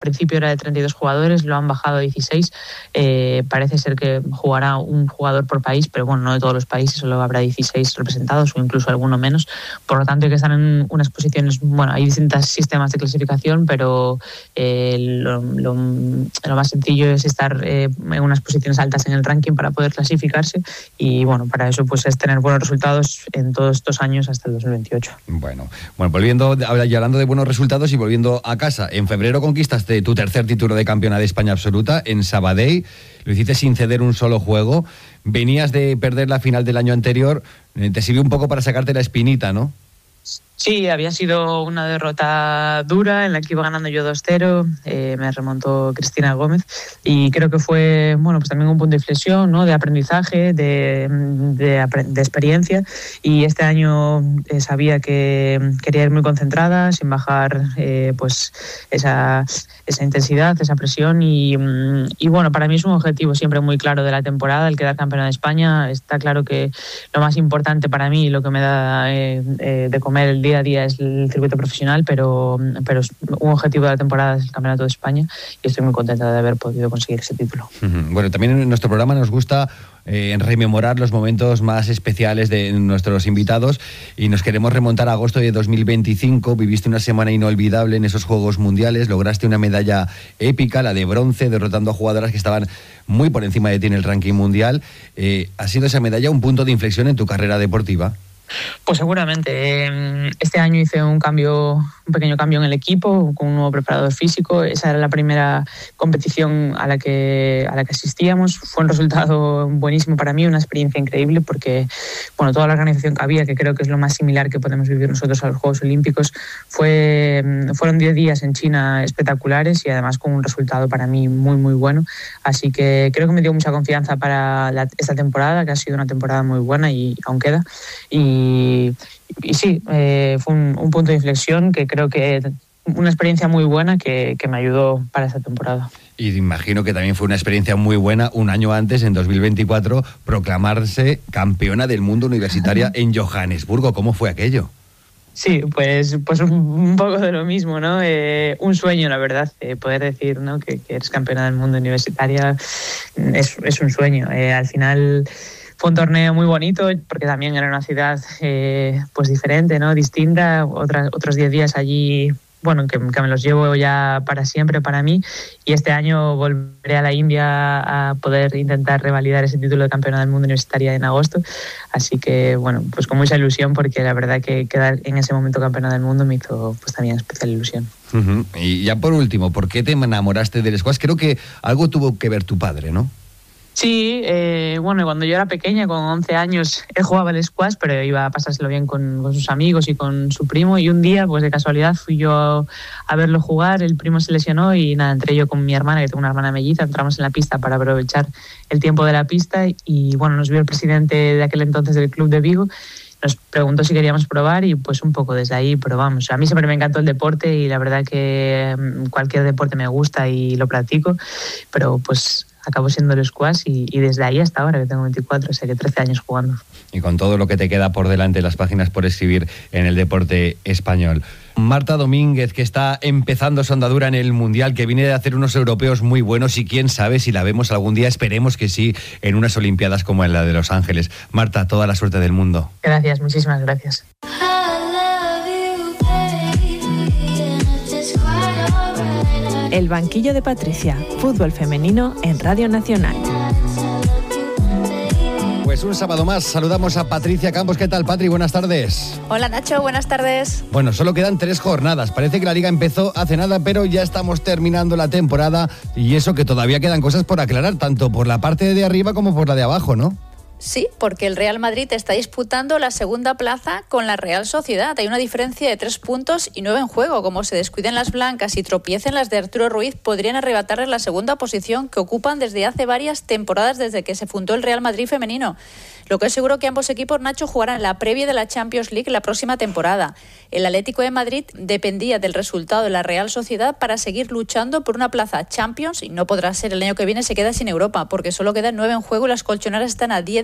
principio era de 32 jugadores, lo han bajado a 16. Parece ser que jugará un jugador por país, pero bueno, no de todos los países, solo habrá 16 representados o incluso alguno menos. Por lo tanto, hay que estar en unas posiciones, bueno, hay distintos sistemas de clasificación, pero lo más sencillo es estar en unas posiciones altas en el ranking para poder clasificarse, y bueno, para eso pues es tener buenos resultados en todos estos años hasta el 2028. Bueno, volviendo y hablando de buenos resultados y volviendo a casa, en febrero conquistaste tu tercer título de campeona de España absoluta en Sabadell, lo hiciste sin ceder un solo juego, venías de perder la final del año anterior, te sirvió un poco para sacarte la espinita, ¿no? Sí, había sido una derrota dura en la que iba ganando yo 2-0, me remontó Cristina Gómez, y creo que fue, bueno, pues también un punto de inflexión, ¿no? De aprendizaje, de experiencia, y este año sabía que quería ir muy concentrada, sin bajar pues esa intensidad, esa presión, y bueno, para mí es un objetivo siempre muy claro de la temporada, el quedar campeona de España. Está claro que lo más importante para mí, lo que me da de comer el día a día, es el circuito profesional, pero un objetivo de la temporada es el Campeonato de España, y estoy muy contenta de haber podido conseguir ese título. Bueno, también en nuestro programa nos gusta rememorar los momentos más especiales de nuestros invitados, y nos queremos remontar a agosto de 2025. Viviste una semana inolvidable en esos Juegos Mundiales, lograste una medalla épica, la de bronce, derrotando a jugadoras que estaban muy por encima de ti en el ranking mundial. ¿Ha sido esa medalla un punto de inflexión en tu carrera deportiva? Pues seguramente. Este año hice un pequeño cambio en el equipo, con un nuevo preparador físico. Esa era la primera competición a la que asistíamos. Fue un resultado buenísimo para mí, una experiencia increíble, porque bueno, toda la organización que había, que creo que es lo más similar que podemos vivir nosotros a los Juegos Olímpicos, fueron 10 días en China espectaculares, y además con un resultado para mí muy muy bueno. Así que creo que me dio mucha confianza para esta temporada, que ha sido una temporada muy buena y aún queda. Y sí, fue un punto de inflexión, que creo que una experiencia muy buena que me ayudó para esta temporada. Y imagino que también fue una experiencia muy buena, un año antes, en 2024, proclamarse campeona del mundo universitaria en Johannesburgo. ¿Cómo fue aquello? Sí, pues un poco de lo mismo, ¿no? Un sueño, la verdad, poder decir, ¿no?, que eres campeona del mundo universitaria es un sueño. Al final fue un torneo muy bonito, porque también era una ciudad pues diferente, ¿no?, distinta. Otros 10 días allí, bueno, que me los llevo ya para siempre para mí, y este año volveré a la India a poder intentar revalidar ese título de campeona del mundo universitaria en agosto. Así que bueno, pues con mucha ilusión, porque la verdad que quedar en ese momento campeona del mundo me hizo pues también especial ilusión. Y ya por último, ¿por qué te enamoraste del squash? Creo que algo tuvo que ver tu padre, ¿no? Sí, bueno, cuando yo era pequeña, con 11 años, él jugaba al squash, pero iba a pasárselo bien con sus amigos y con su primo, y un día, pues de casualidad, fui yo a verlo jugar. El primo se lesionó y nada, entré yo con mi hermana, que tengo una hermana melliza, entramos en la pista para aprovechar el tiempo de la pista, y bueno, nos vio el presidente de aquel entonces del club de Vigo, nos preguntó si queríamos probar, y pues un poco desde ahí probamos. A mí siempre me encantó el deporte, y la verdad que cualquier deporte me gusta y lo practico, pero pues acabó siendo el squash, y desde ahí hasta ahora, que tengo 24, o sea que 13 años jugando. Y con todo lo que te queda por delante, las páginas por escribir en el deporte español. Marta Domínguez, que está empezando su andadura en el Mundial, que viene de hacer unos europeos muy buenos, y quién sabe si la vemos algún día, esperemos que sí, en unas Olimpiadas como en la de Los Ángeles. Marta, toda la suerte del mundo. Gracias, muchísimas gracias. El banquillo de Patricia, fútbol femenino en Radio Nacional. Pues un sábado más, saludamos a Patricia Campos. ¿Qué tal, Patri? Buenas tardes. Hola, Nacho, buenas tardes. Bueno, solo quedan 3 jornadas. Parece que la Liga empezó hace nada, pero ya estamos terminando la temporada, y eso que todavía quedan cosas por aclarar, tanto por la parte de arriba como por la de abajo, ¿no? Sí, porque el Real Madrid está disputando la segunda plaza con la Real Sociedad. Hay una diferencia de 3 puntos y 9 en juego. Como se descuiden las blancas y tropiecen las de Arturo Ruiz, podrían arrebatarles la segunda posición que ocupan desde hace varias temporadas, desde que se fundó el Real Madrid femenino. Lo que es seguro que ambos equipos, Nacho, jugarán la previa de la Champions League la próxima temporada. El Atlético de Madrid dependía del resultado de la Real Sociedad para seguir luchando por una plaza Champions, y no podrá ser. El año que viene se queda sin Europa, porque solo quedan 9 en juego y las colchoneras están a 10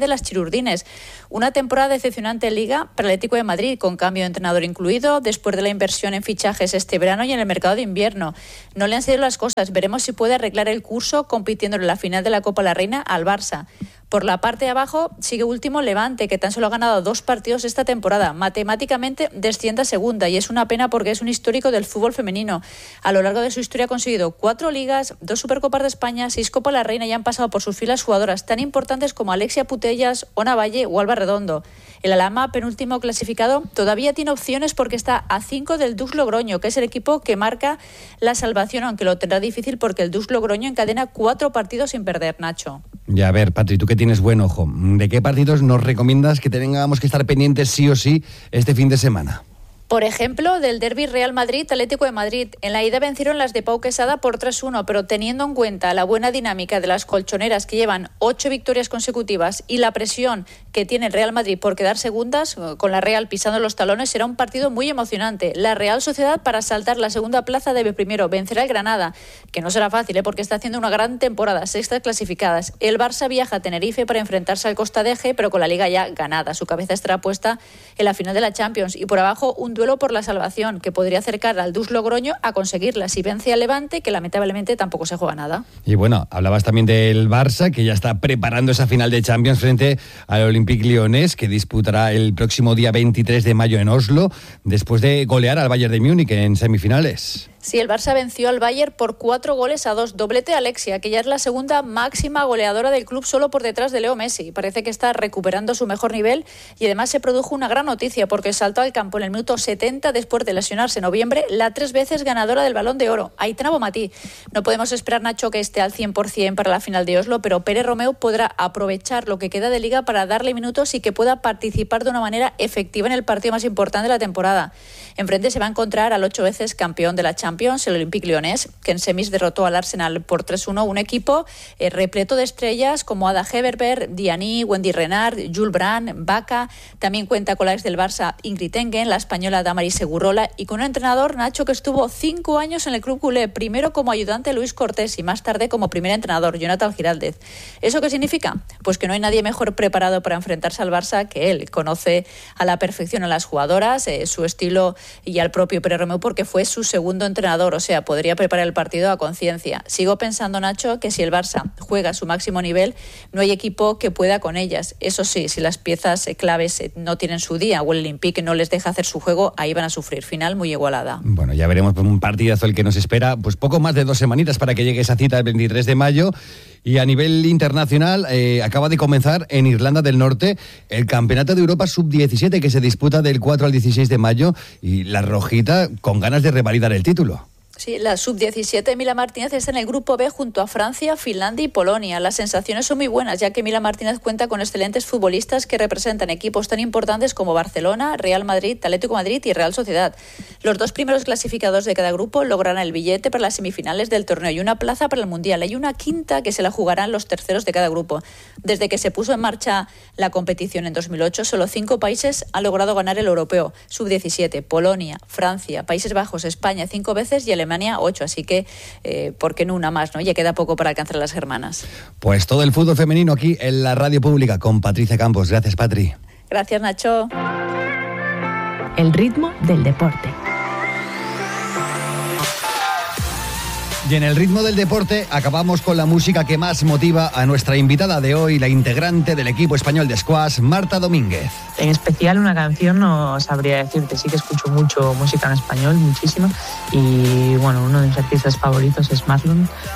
de las Chirurdines. Una temporada decepcionante en Liga para el Atlético de Madrid, con cambio de entrenador incluido, después de la inversión en fichajes este verano y en el mercado de invierno. No le han salido las cosas. Veremos si puede arreglar el curso compitiendo en la final de la Copa de la Reina al Barça. Por la parte de abajo sigue último Levante, que tan solo ha ganado 2 partidos esta temporada. Matemáticamente desciende a segunda, y es una pena porque es un histórico del fútbol femenino. A lo largo de su historia ha conseguido 4 ligas, 2 Supercopas de España, 6 Copas de la Reina, y han pasado por sus filas jugadoras tan importantes como Alexia Putellas, Ona Valle o Alba Redondo. El Alhama, penúltimo clasificado, todavía tiene opciones porque está a 5 del Dux Logroño, que es el equipo que marca la salvación, aunque lo tendrá difícil porque el Dux Logroño encadena 4 partidos sin perder, Nacho. Ya, a ver, Patri, tú que tienes buen ojo, ¿de qué partidos nos recomiendas que tengamos que estar pendientes sí o sí este fin de semana? Por ejemplo, del derbi Real Madrid-Atlético de Madrid. En la ida vencieron las de Pau Quesada por 3-1, pero teniendo en cuenta la buena dinámica de las colchoneras, que llevan 8 victorias consecutivas, y la presión que tiene el Real Madrid por quedar segundas, con la Real pisando los talones, será un partido muy emocionante. La Real Sociedad, para saltar la segunda plaza, debe primero vencer al Granada, que no será fácil, porque está haciendo una gran temporada, 6 clasificadas. El Barça viaja a Tenerife para enfrentarse al Costa de Eje, pero con la Liga ya ganada. Su cabeza estará puesta en la final de la Champions. Y por abajo, un duelo por la salvación que podría acercar al Dux Logroño a conseguirla si vence al Levante, que lamentablemente tampoco se juega nada. Y bueno, hablabas también del Barça, que ya está preparando esa final de Champions frente al Olympique Lyonnais, que disputará el próximo día 23 de mayo en Oslo, después de golear al Bayern de Múnich en semifinales. Sí, el Barça venció al Bayern por 4-2, doblete de Alexia, que ya es la segunda máxima goleadora del club, solo por detrás de Leo Messi. Parece que está recuperando su mejor nivel, y además se produjo una gran noticia porque saltó al campo en el minuto 70 después de lesionarse en noviembre la 3 veces ganadora del Balón de Oro, Aitana Bonmatí. No podemos esperar, Nacho, que esté al 100% para la final de Oslo, pero Pérez Romeu podrá aprovechar lo que queda de Liga para darle minutos y que pueda participar de una manera efectiva en el partido más importante de la temporada. Enfrente se va a encontrar al 8 veces campeón de la Champions, el Olympique Lyonnais, que en semis derrotó al Arsenal por 3-1, un equipo repleto de estrellas como Ada Hegerberg, Diani, Wendy Renard, Jules Brand, Vaca. También cuenta con la ex del Barça, Ingrid Engen, la española Damaris Segurola, y con un entrenador, Nacho, que estuvo 5 años en el club culé, primero como ayudante Luis Cortés y más tarde como primer entrenador, Jonathan Giraldez. ¿Eso qué significa? Pues que no hay nadie mejor preparado para enfrentarse al Barça que él. Conoce a la perfección a las jugadoras, su estilo, y al propio Pérez Romeu, porque fue su segundo entrenador, o sea, podría preparar el partido a conciencia. Sigo pensando, Nacho, que si el Barça juega a su máximo nivel, no hay equipo que pueda con ellas. Eso sí, si las piezas claves no tienen su día o el Olympique no les deja hacer su juego, ahí van a sufrir. Final muy igualada. Bueno, ya veremos, un partidazo el que nos espera, pues poco más de 2 semanitas para que llegue esa cita el 23 de mayo. Y a nivel internacional, acaba de comenzar en Irlanda del Norte el Campeonato de Europa Sub-17, que se disputa del 4 al 16 de mayo, y la rojita con ganas de revalidar el título. Sí, la sub-17 Mila Martínez está en el grupo B junto a Francia, Finlandia y Polonia. Las sensaciones son muy buenas, ya que Mila Martínez cuenta con excelentes futbolistas que representan equipos tan importantes como Barcelona, Real Madrid, Atlético de Madrid y Real Sociedad. Los 2 primeros clasificados de cada grupo lograrán el billete para las semifinales del torneo y una plaza para el Mundial. Hay una quinta que se la jugarán los terceros de cada grupo. Desde que se puso en marcha la competición en 2008, solo 5 países han logrado ganar el europeo. Sub-17, Polonia, Francia, Países Bajos, España 5 veces y Alemania 8, así que ¿por qué no una más, no? Ya queda poco para alcanzar a las germanas. Pues todo el fútbol femenino aquí en la Radio Pública con Patricia Campos. Gracias, Patri. Gracias, Nacho. El ritmo del deporte. Y en el ritmo del deporte acabamos con la música que más motiva a nuestra invitada de hoy, la integrante del equipo español de squash, Marta Domínguez. En especial una canción no sabría decirte, sí que escucho mucho música en español, muchísimo, y bueno, uno de mis artistas favoritos es Marlon,